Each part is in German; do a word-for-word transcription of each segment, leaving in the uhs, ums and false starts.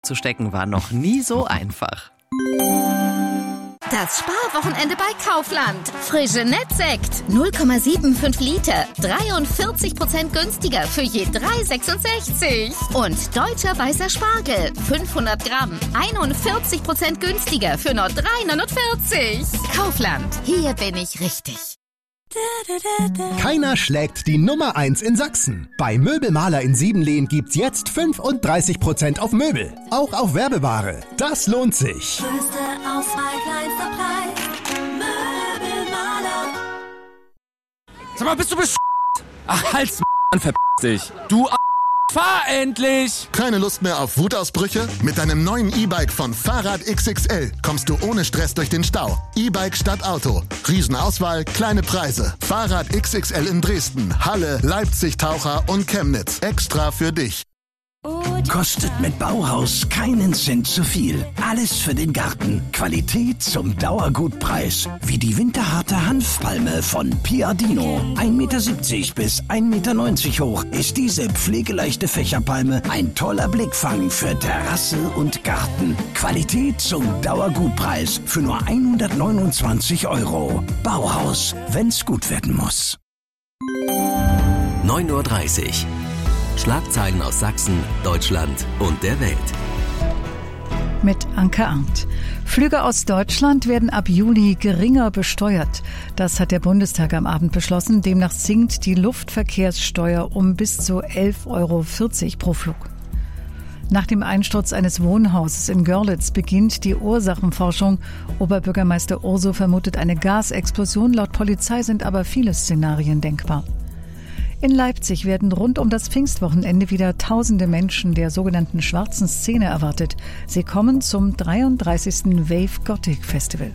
zu stecken war noch nie so einfach. Das Sparwochenende bei Kaufland. Frische Nettsekt. null Komma fünfundsiebzig Liter. dreiundvierzig Prozent günstiger für je drei Komma sechsundsechzig. Und deutscher weißer Spargel. fünfhundert Gramm. einundvierzig Prozent günstiger für nur drei Komma neunundvierzig. Kaufland. Hier bin ich richtig. Keiner schlägt die Nummer eins in Sachsen. Bei Möbelmaler in Siebenlehn gibt's jetzt fünfunddreißig Prozent auf Möbel. Auch auf Werbeware. Das lohnt sich. Größte Auswahl, kleinster Preis. Möbelmaler. Sag mal, bist du besch***? Ach, halt's Mann, verpiss dich. Du A***, fahr endlich! Keine Lust mehr auf Wutausbrüche? Mit deinem neuen E-Bike von Fahrrad X X L kommst du ohne Stress durch den Stau. E-Bike statt Auto. Riesenauswahl, kleine Preise. Fahrrad X X L in Dresden, Halle, Leipzig, Taucher und Chemnitz. Extra für dich. Kostet mit Bauhaus keinen Cent zu viel. Alles für den Garten. Qualität zum Dauergutpreis. Wie die winterharte Hanfpalme von Piadino. ein Meter siebzig bis ein Meter neunzig hoch ist diese pflegeleichte Fächerpalme ein toller Blickfang für Terrasse und Garten. Qualität zum Dauergutpreis für nur hundertneunundzwanzig Euro. Bauhaus, wenn's gut werden muss. neun Uhr dreißig. Schlagzeilen aus Sachsen, Deutschland und der Welt. Mit Anke Arndt. Flüge aus Deutschland werden ab Juli geringer besteuert. Das hat der Bundestag am Abend beschlossen. Demnach sinkt die Luftverkehrssteuer um bis zu elf Euro vierzig pro Flug. Nach dem Einsturz eines Wohnhauses in Görlitz beginnt die Ursachenforschung. Oberbürgermeister Urso vermutet eine Gasexplosion. Laut Polizei sind aber viele Szenarien denkbar. In Leipzig werden rund um das Pfingstwochenende wieder tausende Menschen der sogenannten schwarzen Szene erwartet. Sie kommen zum dreiunddreißigsten Wave Gothic Festival.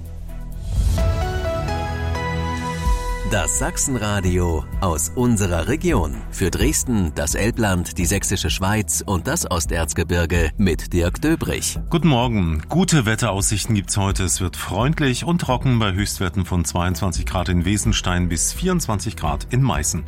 Das Sachsenradio aus unserer Region. Für Dresden, das Elbland, die Sächsische Schweiz und das Osterzgebirge mit Dirk Döbrich. Guten Morgen. Gute Wetteraussichten gibt's heute. Es wird freundlich und trocken bei Höchstwerten von zweiundzwanzig Grad in Wesenstein bis vierundzwanzig Grad in Meißen.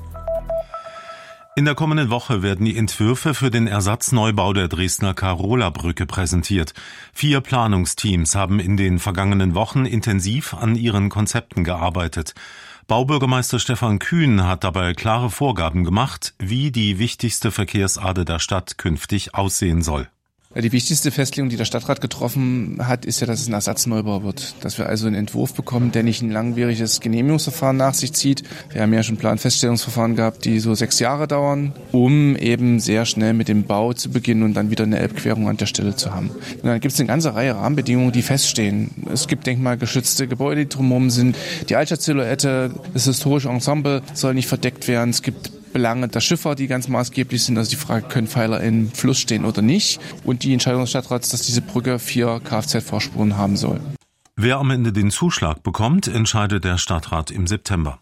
In der kommenden Woche werden die Entwürfe für den Ersatzneubau der Dresdner Karola-Brücke präsentiert. Vier Planungsteams haben in den vergangenen Wochen intensiv an ihren Konzepten gearbeitet. Baubürgermeister Stefan Kühn hat dabei klare Vorgaben gemacht, wie die wichtigste Verkehrsader der Stadt künftig aussehen soll. Die wichtigste Festlegung, die der Stadtrat getroffen hat, ist ja, dass es ein Ersatzneubau wird. Dass wir also einen Entwurf bekommen, der nicht ein langwieriges Genehmigungsverfahren nach sich zieht. Wir haben ja schon Planfeststellungsverfahren gehabt, die so sechs Jahre dauern, um eben sehr schnell mit dem Bau zu beginnen und dann wieder eine Elbquerung an der Stelle zu haben. Und dann gibt es eine ganze Reihe Rahmenbedingungen, die feststehen. Es gibt denkmalgeschützte Gebäude, die drumherum sind. Die Altstadtsilhouette, das historische Ensemble soll nicht verdeckt werden. Es gibt Belange der Schiffer, die ganz maßgeblich sind. Also die Frage, können Pfeiler im Fluss stehen oder nicht? Und die Entscheidung des Stadtrats, dass diese Brücke vier Kfz-Fahrspuren haben soll. Wer am Ende den Zuschlag bekommt, entscheidet der Stadtrat im September.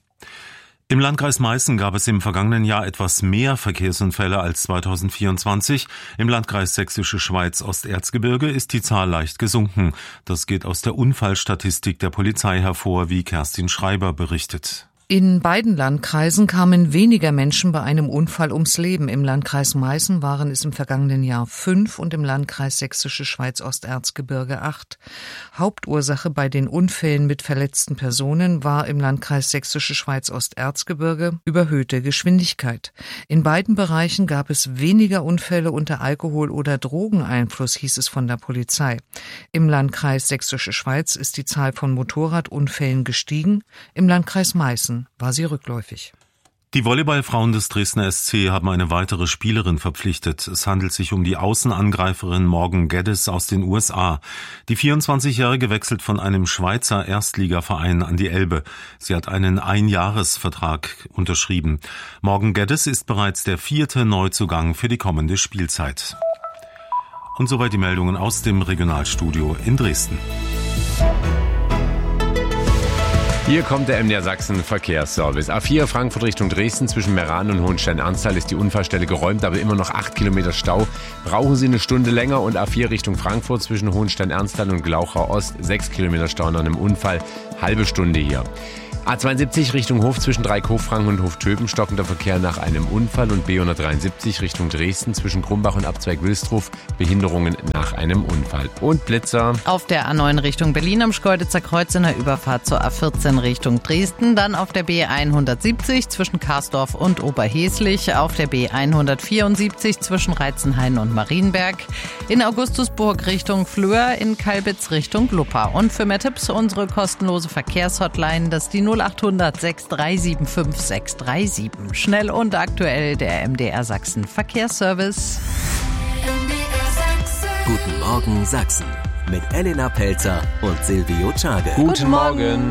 Im Landkreis Meißen gab es im vergangenen Jahr etwas mehr Verkehrsunfälle als zweitausendvierundzwanzig. Im Landkreis Sächsische Schweiz Osterzgebirge ist die Zahl leicht gesunken. Das geht aus der Unfallstatistik der Polizei hervor, wie Kerstin Schreiber berichtet. In beiden Landkreisen kamen weniger Menschen bei einem Unfall ums Leben. Im Landkreis Meißen waren es im vergangenen Jahr fünf und im Landkreis Sächsische Schweiz Osterzgebirge acht. Hauptursache bei den Unfällen mit verletzten Personen war im Landkreis Sächsische Schweiz Osterzgebirge überhöhte Geschwindigkeit. In beiden Bereichen gab es weniger Unfälle unter Alkohol- oder Drogeneinfluss, hieß es von der Polizei. Im Landkreis Sächsische Schweiz ist die Zahl von Motorradunfällen gestiegen. Im Landkreis Meißen war sie rückläufig. Die Volleyballfrauen des Dresdner S C haben eine weitere Spielerin verpflichtet. Es handelt sich um die Außenangreiferin Morgan Geddes aus den U S A. Die vierundzwanzigjährige wechselt von einem Schweizer Erstligaverein an die Elbe. Sie hat einen Einjahresvertrag unterschrieben. Morgan Geddes ist bereits der vierte Neuzugang für die kommende Spielzeit. Und soweit die Meldungen aus dem Regionalstudio in Dresden. Hier kommt der M D R Sachsen Verkehrsservice. A vier Frankfurt Richtung Dresden zwischen Meran und Hohenstein-Ernsthal ist die Unfallstelle geräumt, aber immer noch acht Kilometer Stau. Brauchen Sie eine Stunde länger. Und A vier Richtung Frankfurt zwischen Hohenstein-Ernsthal und Glauchau Ost sechs Kilometer Stau nach einem Unfall. Halbe Stunde hier. A zweiundsiebzig Richtung Hof zwischen Dreieck-Hochfranken und Hoftöben stockender Verkehr nach einem Unfall und B hundertdreiundsiebzig Richtung Dresden zwischen Krumbach und Abzweig Wilsdruf Behinderungen nach einem Unfall. Und Blitzer. Auf der A neun Richtung Berlin am Schkeuditzer Kreuz in der Überfahrt zur A vierzehn Richtung Dresden, dann auf der B hundertsiebzig zwischen Karsdorf und Oberheslich, auf der B hundertvierundsiebzig zwischen Reitzenhain und Marienberg, in Augustusburg Richtung Flöhr, in Kalbitz Richtung Luppa. Und für mehr Tipps unsere kostenlose Verkehrshotline, das ist die null acht hundert sechs drei sieben fünf sechs drei sieben. Schnell und aktuell der M D R Sachsen Verkehrsservice. Guten Morgen Sachsen mit Elena Pelzer und Silvio Czage. Guten Morgen.